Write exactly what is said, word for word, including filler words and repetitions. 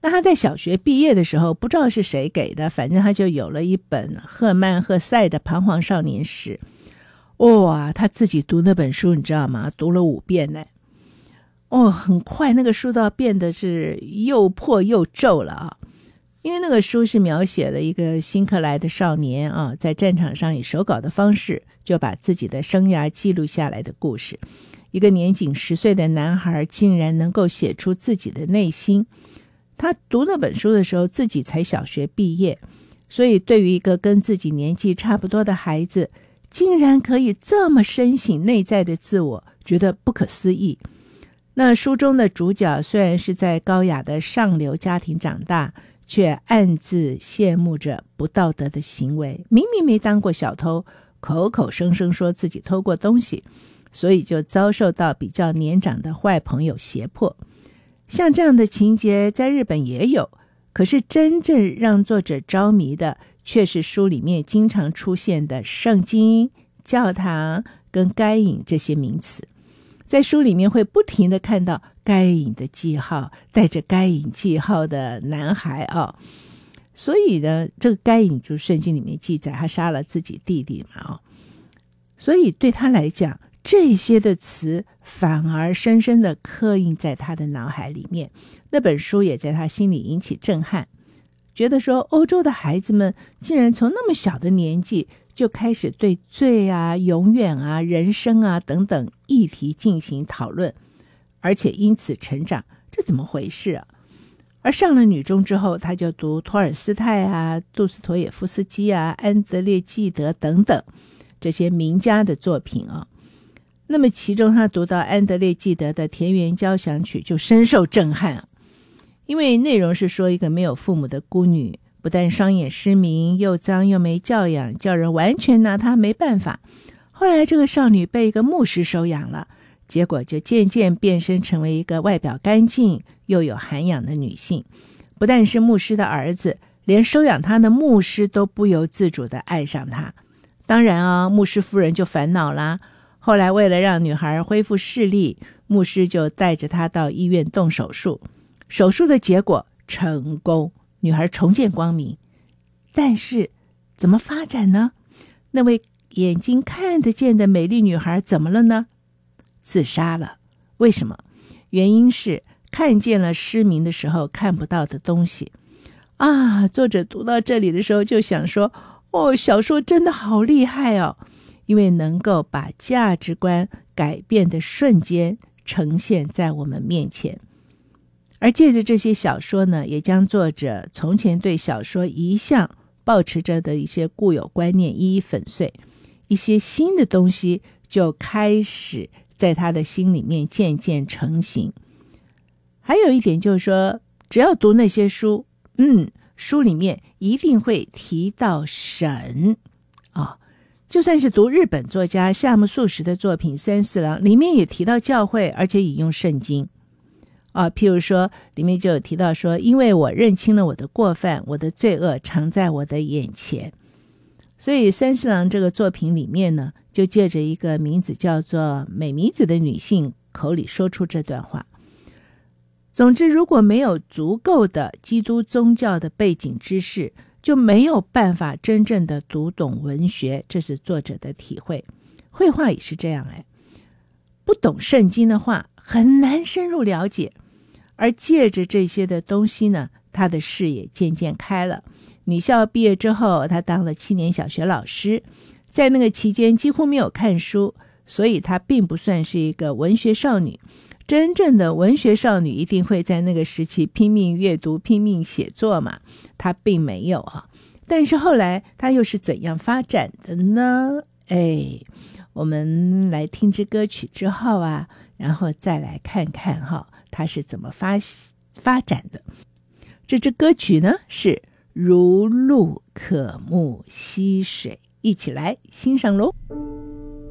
那他在小学毕业的时候，不知道是谁给的，反正他就有了一本赫曼·赫塞的《彷徨少年时》。哇，他自己读那本书你知道吗？读了五遍呢。哦，很快那个书都变得是又破又皱了啊。因为那个书是描写了一个新克莱的少年啊，在战场上以手稿的方式就把自己的生涯记录下来的故事。一个年仅十岁的男孩竟然能够写出自己的内心。他读那本书的时候自己才小学毕业，所以对于一个跟自己年纪差不多的孩子，竟然可以这么深省内在的自我，觉得不可思议。那书中的主角虽然是在高雅的上流家庭长大，却暗自羡慕着不道德的行为，明明没当过小偷，口口声声说自己偷过东西，所以就遭受到比较年长的坏朋友胁迫。像这样的情节在日本也有，可是真正让作者着迷的却是书里面经常出现的圣经、教堂跟该隐这些名词。在书里面会不停地看到该隐的记号，带着该隐记号的男孩啊，所以呢，这个该隐就圣经里面记载他杀了自己弟弟嘛啊，所以对他来讲，这些的词反而深深地刻印在他的脑海里面。那本书也在他心里引起震撼，觉得说欧洲的孩子们竟然从那么小的年纪就开始对罪啊、永远啊、人生啊等等议题进行讨论，而且因此成长，这怎么回事啊？而上了女中之后，他就读托尔斯泰啊、杜斯妥也夫斯基啊、安德烈纪德等等这些名家的作品啊。那么其中他读到安德烈纪德的《田园交响曲》就深受震撼啊，因为内容是说一个没有父母的孤女，不但双眼失明，又脏又没教养，叫人完全拿她没办法。后来这个少女被一个牧师收养了，结果就渐渐变身成为一个外表干净又有涵养的女性。不但是牧师的儿子，连收养她的牧师都不由自主地爱上她。当然啊，牧师夫人就烦恼啦。后来为了让女孩恢复视力，牧师就带着她到医院动手术。手术的结果成功，女孩重见光明。但是怎么发展呢？那位眼睛看得见的美丽女孩怎么了呢？自杀了。为什么？原因是看见了失明的时候看不到的东西啊。作者读到这里的时候就想说，哦，小说真的好厉害哦，因为能够把价值观改变的瞬间呈现在我们面前。而借着这些小说呢，也将作者从前对小说一向抱持着的一些固有观念一一粉碎，一些新的东西就开始在他的心里面渐渐成型。还有一点就是说，只要读那些书，嗯，书里面一定会提到神啊。就算是读日本作家夏目漱石的作品《三四郎》，里面也提到教会，而且引用圣经啊，譬如说里面就有提到说，因为我认清了我的过犯，我的罪恶常在我的眼前。所以三四郎这个作品里面呢，就借着一个名字叫做美弥子的女性口里说出这段话。总之，如果没有足够的基督宗教的背景知识，就没有办法真正的读懂文学，这是作者的体会。绘画也是这样哎，不懂圣经的话很难深入了解，而借着这些的东西呢，他的视野渐渐开了。女校毕业之后，他当了七年小学老师，在那个期间几乎没有看书，所以他并不算是一个文学少女。真正的文学少女一定会在那个时期拼命阅读、拼命写作嘛，她并没有啊。但是后来她又是怎样发展的呢？哎，我们来听支歌曲之后啊，然后再来看看哈，她是怎么发发展的。这支歌曲呢是如鹿渴慕溪水，一起来欣赏喽。